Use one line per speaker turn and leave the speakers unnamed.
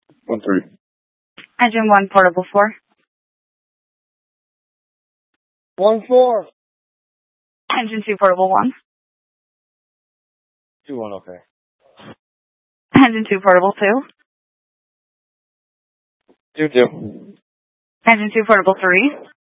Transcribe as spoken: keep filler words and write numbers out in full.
One three.
Engine one, portable four.
One four.
Engine two, portable one.
Two one, okay.
Engine two, portable two.
Two two.
Engine two, portable three.